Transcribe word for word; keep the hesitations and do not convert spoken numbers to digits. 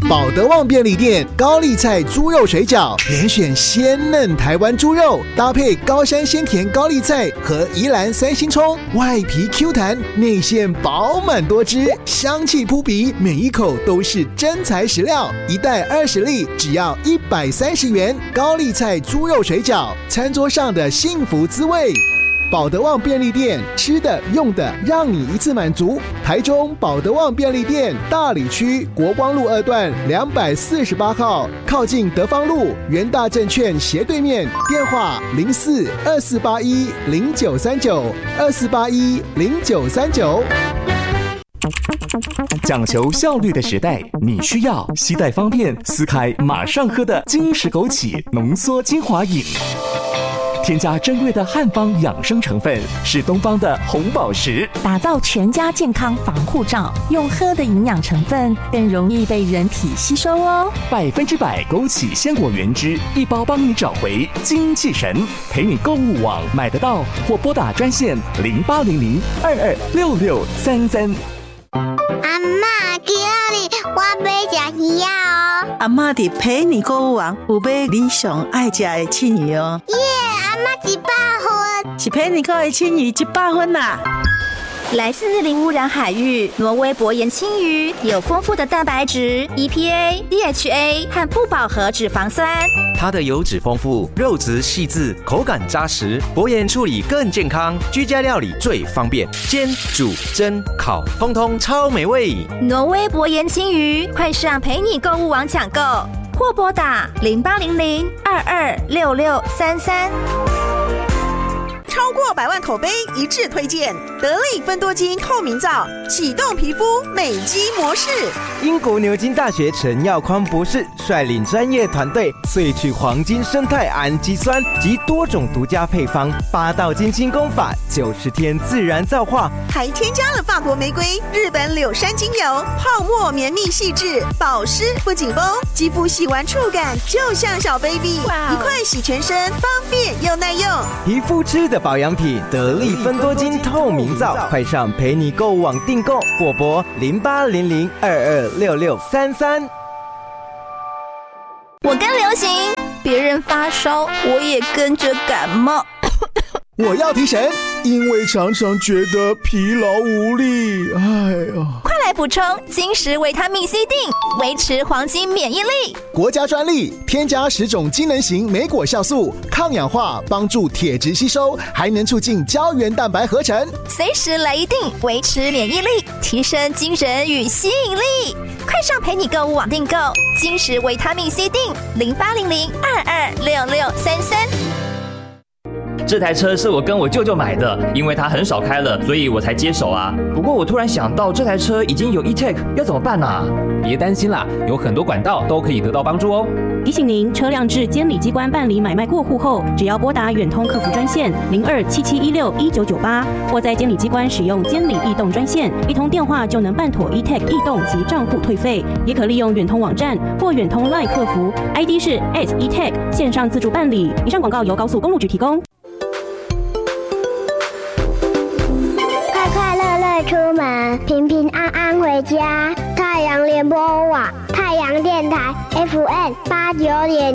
保德旺便利店高丽菜猪肉水饺，连选鲜嫩台湾猪肉，搭配高山鲜甜高丽菜和宜兰三星葱，外皮 Q 弹，内馅饱满多汁，香气扑鼻，每一口都是真材实料。一袋二十粒，只要一百三十元。高丽菜猪肉水饺，餐桌上的幸福滋味。保德旺便利店，吃的用的让你一次满足。台中保德旺便利店大里区国光路二段两百四十八号，靠近德芳路元大证券斜对面，电话零四二四八一零九三九二四八一零九三九。 讲求效率的时代，你需要携带方便、撕开马上喝的金石枸杞浓缩精华饮。添加珍贵的汉方养生成分，是东方的红宝石， 打造全家健康防护罩。用喝的营养成分更容易被人体吸收哦。 百分之百枸杞鲜果原汁，一包帮你找回精气神。陪你购物网买得到，或拨打专线零八零零二二六六三三。 阿嬷，今日我要吃鱼啊哦！ 阿嬷伫陪你购物网有买你上爱吃的青鱼哦。 耶，阿嬷一百分， 是陪你购的青鱼一百分啦。 来自零污染海域，挪威薄盐青鱼有丰富的蛋白质、E P A、D H A 和不饱和脂肪酸。 它的油脂丰富，肉质细致，口感扎实，薄盐处理更健康，居家料理最方便，煎、煮、蒸、烤，通通超美味。 挪威薄盐青鱼，快上陪你购物网抢购，或拨打零八零零二二六六三三。 超过百万口碑一致推荐，得力芬多精透明皂，启动皮肤美肌模式。 英国牛津大学陈耀匡博士率领专业团队萃取黄金生态氨基酸及多种独家配方，八道金清功法，九十天自然皂化， 还添加了法国玫瑰、日本柳杉精油，泡沫绵密细致，保湿不紧绷，肌肤洗完触感就像小 baby， 一块洗全身，方便又耐用。 皮肤吃的保养品得力芬多精透明皂，快上陪你购物网订购，或拨零八零零二二六六三三。 我跟流行，别人发烧，我也跟着感冒。 我要提神，因为常常觉得疲劳无力。哎呀， 快来补充金石维他命 C 锭，维持黄金免疫力。 国家专利，添加十种机能型莓果酵素，抗氧化，帮助铁质吸收，还能促进胶原蛋白合成。 随时来一锭，维持免疫力，提升精神与吸引力。快上陪你购物网订购金石维他命 C 锭，零八零零二二六六三三。 这台车是我跟我舅舅买的，因为他很少开了，所以我才接手啊。不过我突然想到，这台车已经有 E-Tech， 要怎么办啊？ 别担心啦，有很多管道都可以得到帮助哦。 提醒您，车辆至监理机关办理买卖过户后，只要拨打远通客服专线零二七七一六一九九八，或在监理机关使用监理易动专线，一通电话就能办妥 E-Tech 易动及账户退费。也可利用远通网站或远通 LINE 客服 ，I D 是 at E-Tech 线上自助办理。以上广告由高速公路局提供。 出门平平安安回家。太阳联播网太阳电台 F M 八九点